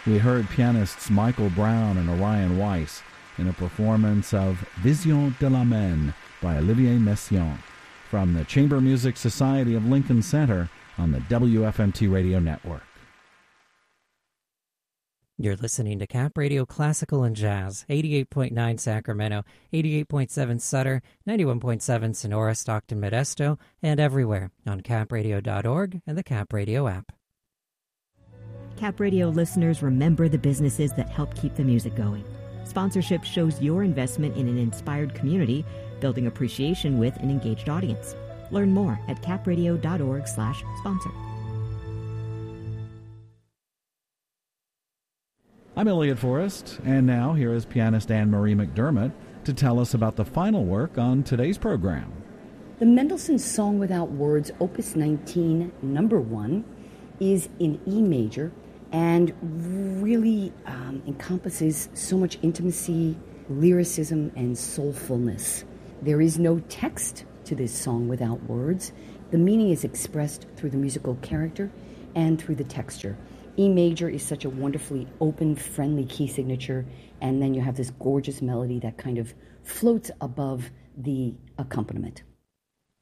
We heard pianists Michael Brown and Orion Weiss in a performance of Vision de la Main by Olivier Messiaen from the Chamber Music Society of Lincoln Center on the WFMT Radio Network. You're listening to Cap Radio Classical and Jazz, 88.9 Sacramento, 88.7 Sutter, 91.7 Sonora, Stockton, Modesto, and everywhere on capradio.org and the Cap Radio app. Cap Radio listeners, remember the businesses that help keep the music going. Sponsorship shows your investment in an inspired community, building appreciation with an engaged audience. Learn more at capradio.org/sponsor. I'm Elliot Forrest, and now here is pianist Anne-Marie McDermott to tell us about the final work on today's program. The Mendelssohn Song Without Words, Opus 19, number 1, is in E major and really encompasses so much intimacy, lyricism, and soulfulness. There is no text to this song without words. The meaning is expressed through the musical character and through the texture. E major is such a wonderfully open, friendly key signature, and then you have this gorgeous melody that kind of floats above the accompaniment.